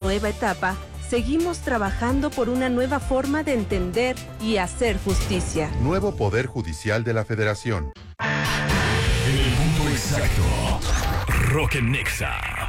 nueva etapa, seguimos trabajando por una nueva forma de entender y hacer justicia. Nuevo Poder Judicial de la Federación. En el punto exacto. Roque Nexa.